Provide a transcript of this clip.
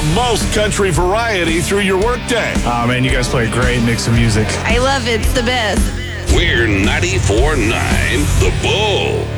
most country variety through your workday. Oh, man, you guys play a great mix of music. I love it. It's the best. We're 94.9 The Bull.